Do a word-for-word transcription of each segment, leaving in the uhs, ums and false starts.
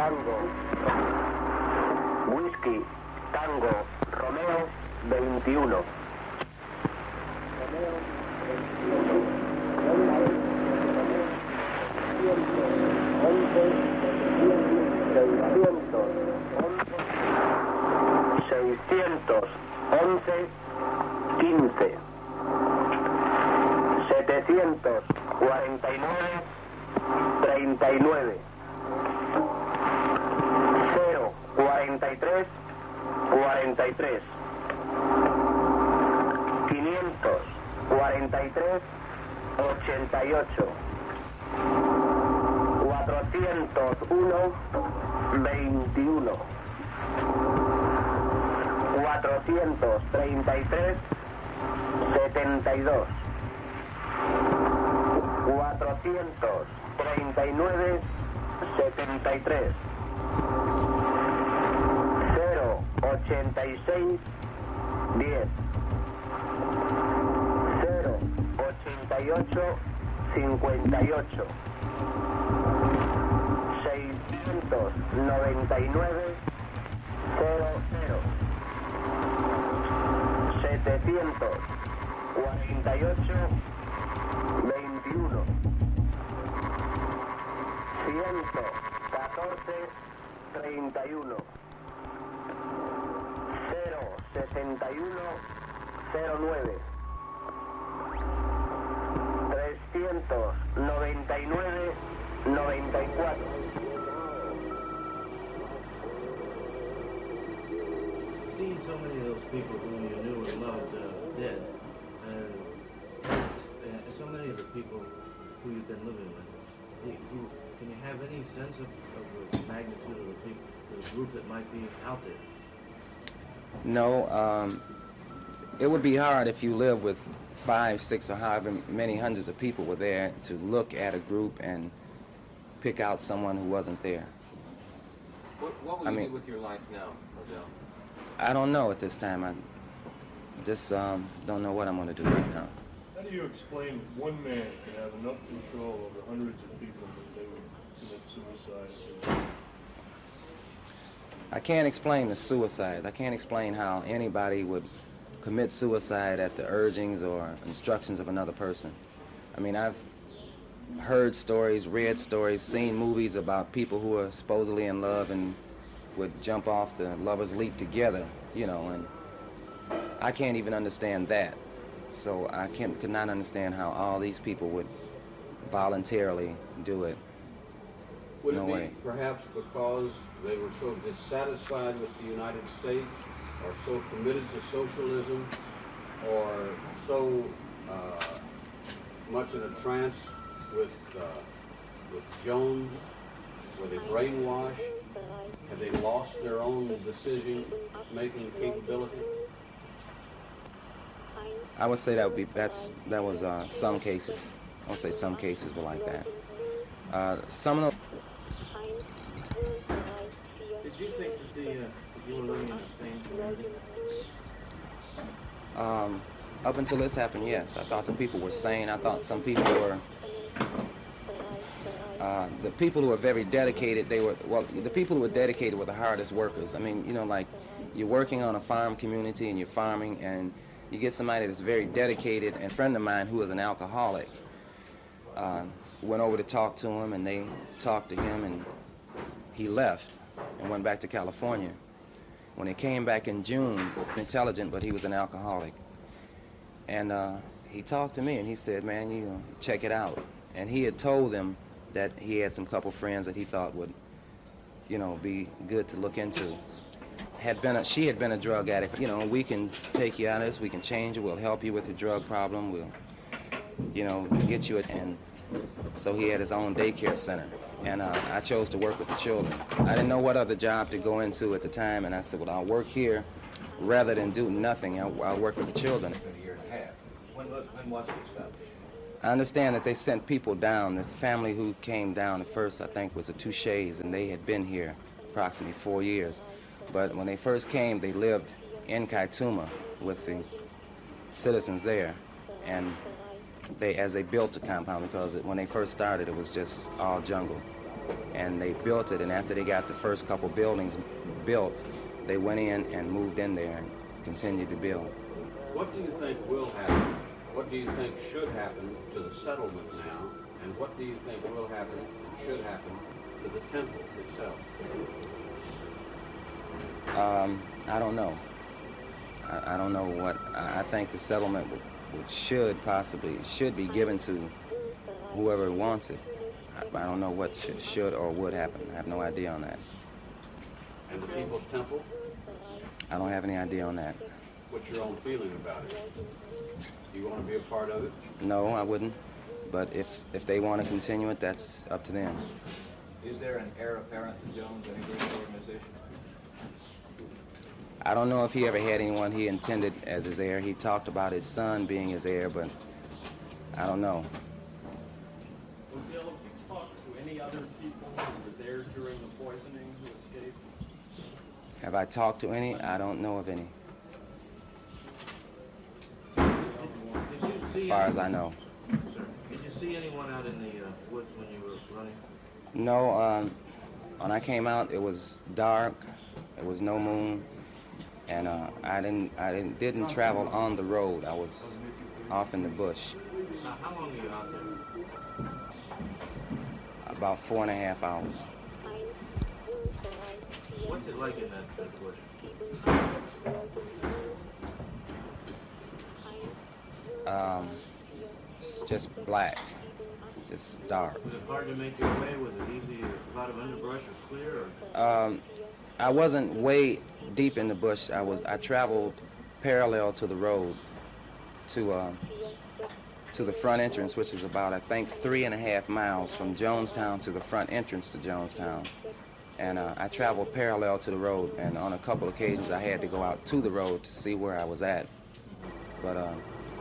Tango, Whisky, Tango, Romeo, veintiuno. Romeo, veintiuno. seiscientos once, quince. setecientos cuarenta y nueve, treinta y nueve. cero, cuarenta y tres, cuarenta y tres. quinientos cuarenta y tres, ochenta y ocho. cuatrocientos uno, veintiuno. cuatrocientos treinta y tres, setenta y dos. cuatrocientos treinta y nueve, setenta y tres. cero, ochenta y seis, diez. cero, ochenta y ocho, cincuenta y ocho. seiscientos noventa y nueve, cero, cero. setecientos cuarenta y ocho, veintiuno. ciento catorce, treinta y uno. cero, sesenta y uno, cero nueve. trescientos noventa y nueve, noventa y cuatro. Seeing so many of those people who you knew and loved uh, dead, and, and so many of the people who you've been living with, do you, can you have any sense of, of the magnitude of the people, the group that might be out there? No, um, it would be hard if you live with five, six, or however many hundreds of people were there to look at a group and pick out someone who wasn't there. What, what will I you mean, do with your life now, Odell? I don't know at this time. I just um, don't know what I'm going to do right now. How do you explain one man can have enough control over hundreds of people that they would commit suicide? I can't explain the suicides. I can't explain how anybody would commit suicide at the urgings or instructions of another person. I mean, I've heard stories, read stories, seen movies about people who are supposedly in love and would jump off the Lovers Leap together, you know, and I can't even understand that. So I can't, could not understand how all these people would voluntarily do it. Would no it be way. perhaps because they were so dissatisfied with the United States, or so committed to socialism, or so uh, much in a trance with, uh, with Jones? Were they brainwashed? Have they lost their own decision-making capability? I would say that would be, that's, that was uh, some cases. I would say some cases were like that. Uh, some of the... Did you think that, the, uh, that you were living in the same community? Um, up until this happened, yes. I thought the people were sane. I thought some people were... Uh, the people who were very dedicated, they were, well, the people who were dedicated were the hardest workers. I mean, you know, like, you're working on a farm community and you're farming, and you get somebody that's very dedicated. And a friend of mine who was an alcoholic uh, went over to talk to him, and they talked to him, and he left and went back to California. When he came back in June, intelligent, but he was an alcoholic. And uh, he talked to me, and he said, man, you know, check it out. And he had told them that he had some couple friends that he thought would, you know, be good to look into. Had been a, she had been a drug addict. You know, we can take you out of this, we can change you, we'll help you with your drug problem, we'll, you know, get you it. And so he had his own daycare center. And uh, I chose to work with the children. I didn't know what other job to go into at the time, and I said, well, I'll work here rather than do nothing. I'll, I'll work with the children. A year and a half. When was, when was it established? I understand that they sent people down. The family who came down at first, I think, was the Touches, and they had been here approximately four years. But when they first came, they lived in Kaituma with the citizens there. And they, as they built the compound, because it, when they first started, it was just all jungle. and they built it, and after they got the first couple buildings built, they went in and moved in there and continued to build. What do you think will happen? What do you think should happen to the settlement now? And what do you think will happen and should happen to the temple itself? Um, I don't know. I, I don't know what, I, I think the settlement would, would should possibly, should be given to whoever wants it. I, I don't know what should, should or would happen. I have no idea on that. And the People's Temple? I don't have any idea on that. What's your own feeling about it? Do you want to be a part of it? No, I wouldn't. But if if they want to continue it, that's up to them. Is there an heir apparent to Jones, any great organization? I don't know if he ever had anyone he intended as his heir. He talked about his son being his heir, but I don't know. Well, Bill, have you talked to any other people who were there during the poisoning who escaped? Have I talked to any? I don't know of any, Did you as see far any- as I know. Sir, did you see anyone out in the uh, woods when you were running? No, um, when I came out, it was dark. There was no moon, and uh, I didn't, I didn't, didn't travel on the road. I was off in the bush. Now, how long are you out there? About four and a half hours. What's it like in that, that bush? Um, it's just black. It's just dark. Was it hard to make your way? Was it easy? A lot of underbrush or clear? Or? Um, I wasn't way deep in the bush. I was. I traveled parallel to the road to uh, to the front entrance, which is about, I think, three and a half miles from Jonestown to the front entrance to Jonestown. And uh, I traveled parallel to the road, and on a couple occasions I had to go out to the road to see where I was at. But uh,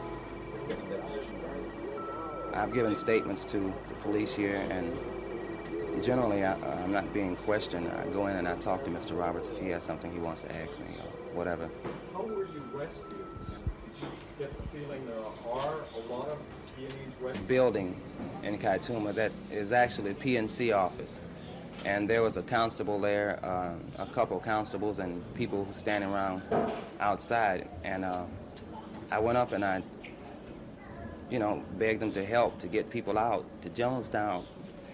I've given statements to the police here, and generally I, I'm not being questioned. I go in and I talk to Mister Roberts if he has something he wants to ask me or whatever. How were you rescued? Did you get the feeling there are a lot of Viennese rescues? Building in Kaituma that is actually a P N C office. And there was a constable there, uh, a couple constables and people standing around outside. And uh, I went up and I, you know, begged them to help to get people out to Jonestown.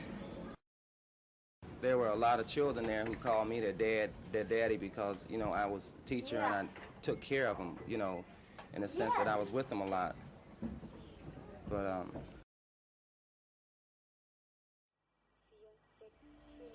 There were a lot of children there who called me their dad, their daddy, because, you know, I was a teacher and I took care of them, you know, in the sense that I was with them a lot. But um,